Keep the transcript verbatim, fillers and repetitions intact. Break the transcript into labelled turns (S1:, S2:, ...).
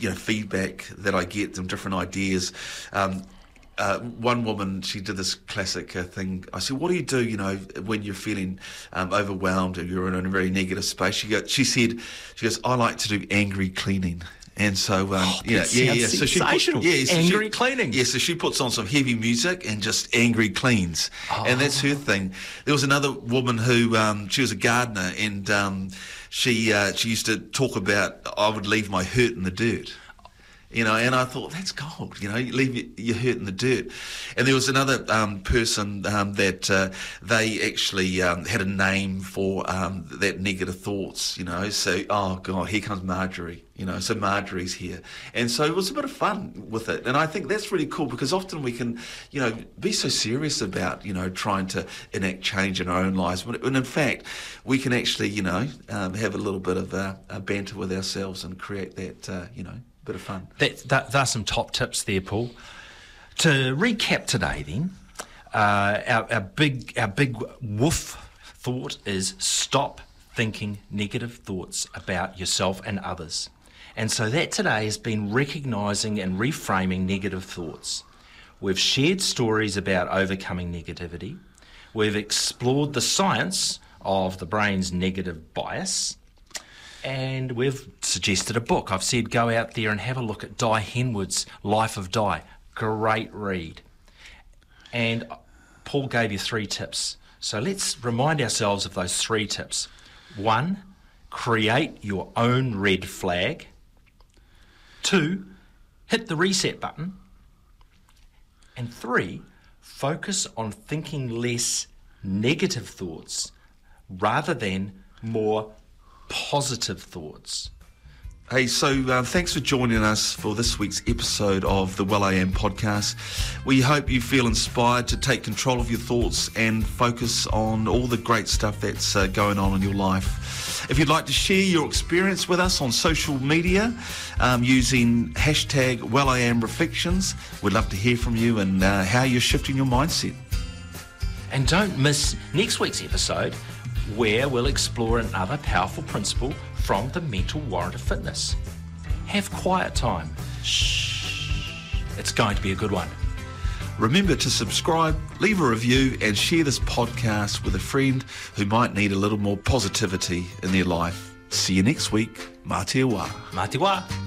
S1: you know, feedback that I get, and different ideas. Um, Uh, one woman, she did this classic uh, thing. I said, what do you do, you know, when you're feeling um, overwhelmed or you're in a very negative space? She go, she said, she goes, I like to do angry cleaning. And so, um,
S2: oh,
S1: yeah, yeah, yeah. So she put, yeah, so
S2: angry
S1: she,
S2: cleaning.
S1: Yeah, so she puts on some heavy music and just angry cleans,
S2: oh.
S1: and that's her thing. There was another woman who um, she was a gardener, and um, she uh, she used to talk about, I would leave my hurt in the dirt. You know, and I thought, that's gold, you know, you leave your, your hurt in the dirt. And there was another um, person um, that uh, they actually um, had a name for um, that negative thoughts, you know. So, oh, God, here comes Marjorie, you know, so Marjorie's here. And so it was a bit of fun with it. And I think that's really cool, because often we can, you know, be so serious about, you know, trying to enact change in our own lives. And in fact, we can actually, you know, um, have a little bit of a, a banter with ourselves and create that, uh, you know, bit of fun.
S2: That, that, that's some top tips there, Paul. To recap today, then, uh, our, our big our big woof thought is stop thinking negative thoughts about yourself and others. And so that today has been recognising and reframing negative thoughts. We've shared stories about overcoming negativity. We've explored the science of the brain's negative bias. And we've suggested a book. I've said go out there and have a look at Di Henwood's Life of Di. Great read. And Paul gave you three tips. So let's remind ourselves of those three tips. One, create your own red flag. Two, hit the reset button. And three, focus on thinking less negative thoughts rather than more positive thoughts.
S1: Hey, so uh, thanks for joining us for this week's episode of the Well I Am podcast. We hope you feel inspired to take control of your thoughts and focus on all the great stuff that's uh, going on in your life. If you'd like to share your experience with us on social media um, using hashtag Well I Am Reflections, we'd love to hear from you and uh, how you're shifting your mindset.
S2: And don't miss next week's episode, where we'll explore another powerful principle from the mental warrant of fitness. Have quiet time. Shh. It's going to be a good one.
S1: Remember to subscribe, leave a review, and share this podcast with a friend who might need a little more positivity in their life. See you next week. Mā te wā.
S2: Mā te wā.